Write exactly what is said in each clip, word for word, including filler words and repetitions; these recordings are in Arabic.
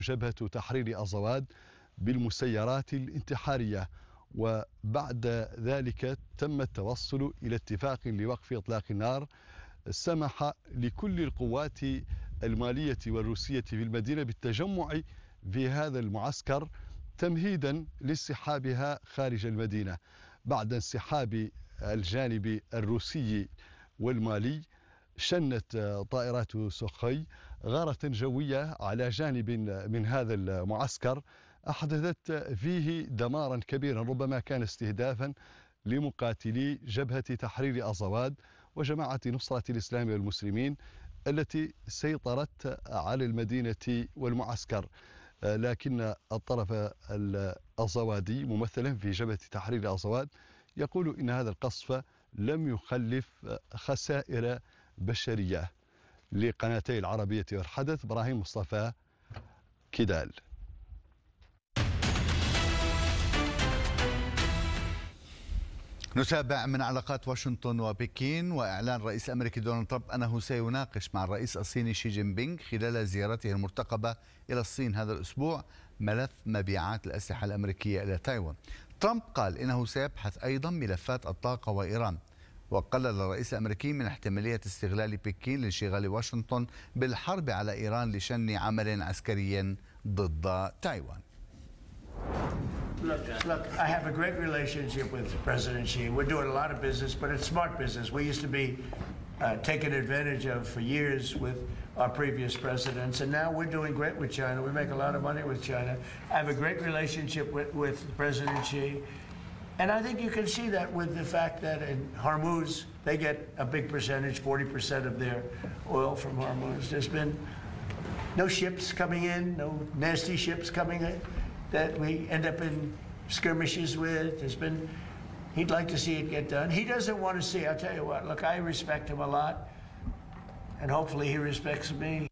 جبهة تحرير أزواد بالمسيرات الانتحارية، وبعد ذلك تم التوصل إلى اتفاق لوقف إطلاق النار سمح لكل القوات المالية والروسية في المدينة بالتجمع في هذا المعسكر تمهيدا لانسحابها خارج المدينة. بعد انسحاب الجانب الروسي والمالي شنت طائرات سوخوي غارة جوية على جانب من هذا المعسكر أحدثت فيه دمارا كبيرا ربما كان استهدافا لمقاتلي جبهة تحرير أزواد وجماعة نصرة الإسلام والمسلمين التي سيطرت على المدينة والمعسكر. لكن الطرف الأزوادي ممثلا في جبهة تحرير أزواد يقول إن هذا القصف لم يخلف خسائر بشرية. لقناتي العربية والحدث إبراهيم مصطفى، كيدال. نتابع من علاقات واشنطن وبكين وإعلان رئيس أمريكي دونالد ترامب أنه سيناقش مع الرئيس الصيني شي جين بينغ خلال زيارته المرتقبة إلى الصين هذا الأسبوع ملف مبيعات الأسلحة الأمريكية إلى تايوان. ترامب قال إنه سيبحث أيضا ملفات الطاقة وإيران، وقلل الرئيس الأمريكي من احتمالية استغلال بكين لانشغال واشنطن بالحرب على إيران لشن عمل عسكري ضد تايوان. Look, look, I have a great relationship with President Xi. We're doing a lot of business, but it's smart business. We used to be uh, taken advantage of for years with our previous presidents, and now we're doing great with China. We make a lot of money with China. I have a great relationship with, with President Xi, and I think you can see that with the fact that in Hormuz, they get a big percentage, forty percent of their oil from Hormuz. There's been no ships coming in, no nasty ships coming in that we end up in skirmishes with. There's been, he'd like to see it get done. He doesn't want to see, I'll tell you what, look, I respect him a lot, and hopefully he respects me.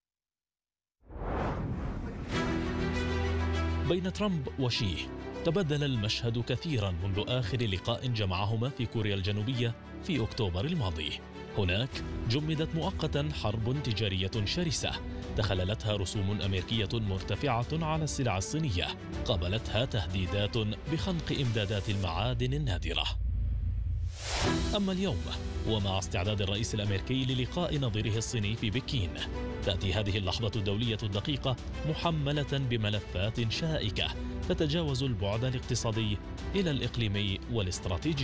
بين ترامب وشي تبدل المشهد كثيرا منذ آخر لقاء جمعهما في كوريا الجنوبية في أكتوبر الماضي. هناك جمدت مؤقتا حرب تجارية شرسة تخللتها رسوم أمريكية مرتفعة على السلع الصينية، قابلتها تهديدات بخنق إمدادات المعادن النادرة. أما اليوم ومع استعداد الرئيس الأمريكي للقاء نظيره الصيني في بكين، تأتي هذه اللحظة الدولية الدقيقة محملة بملفات شائكة تتجاوز البعد الاقتصادي إلى الإقليمي والاستراتيجي.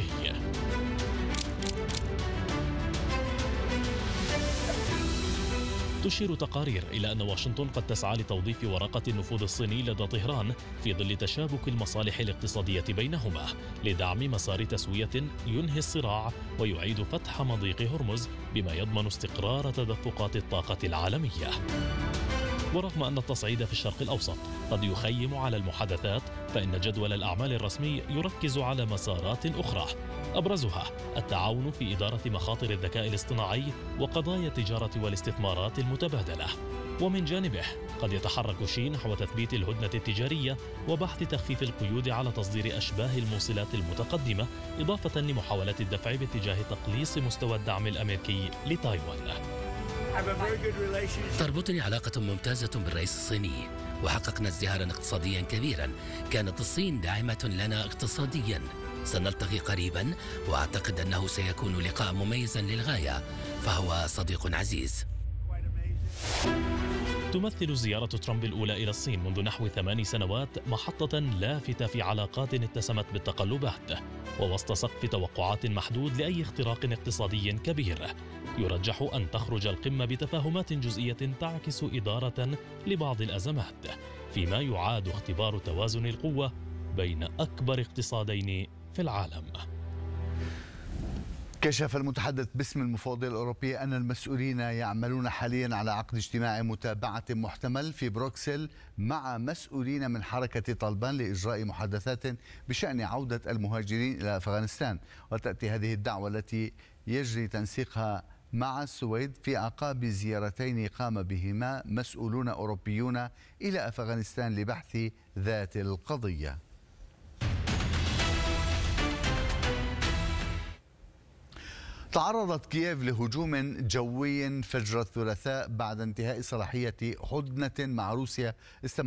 تشير تقارير إلى أن واشنطن قد تسعى لتوظيف ورقة النفوذ الصيني لدى طهران في ظل تشابك المصالح الاقتصادية بينهما لدعم مسار تسوية ينهي الصراع ويعيد فتح مضيق هرمز بما يضمن استقرار تدفقات الطاقة العالمية. ورغم أن التصعيد في الشرق الأوسط قد يخيم على المحادثات، فإن جدول الأعمال الرسمي يركز على مسارات أخرى، أبرزها التعاون في إدارة مخاطر الذكاء الاصطناعي وقضايا التجارة والاستثمارات المتبادلة. ومن جانبه قد يتحرك شي نحو تثبيت الهدنة التجارية وبحث تخفيف القيود على تصدير أشباه الموصلات المتقدمة، إضافة لمحاولات الدفع باتجاه تقليص مستوى الدعم الأمريكي لتايوان. تربطني علاقة ممتازة بالرئيس الصيني، وحققنا ازدهارا اقتصاديا كبيرا. كانت الصين داعمة لنا اقتصاديا. سنلتقي قريبا، وأعتقد أنه سيكون لقاء مميزا للغاية، فهو صديق عزيز. تمثل زيارة ترامب الأولى إلى الصين منذ نحو ثمان سنوات محطة لافتة في علاقات اتسمت بالتقلبات، ووسط سقف توقعات محدود لأي اختراق اقتصادي كبير. يرجح أن تخرج القمة بتفاهمات جزئية تعكس إدارة لبعض الأزمات، فيما يعاد اختبار توازن القوة بين أكبر اقتصادين في العالم. كشف المتحدث باسم المفوضية الأوروبية أن المسؤولين يعملون حاليا على عقد اجتماع متابعة محتمل في بروكسل مع مسؤولين من حركة طالبان لإجراء محادثات بشأن عودة المهاجرين إلى أفغانستان. وتأتي هذه الدعوة التي يجري تنسيقها مع السويد في أعقاب زيارتين قام بهما مسؤولون أوروبيون إلى أفغانستان لبحث ذات القضية. تعرضت كييف لهجوم جوي فجر الثلاثاء بعد انتهاء صلاحية هدنة مع روسيا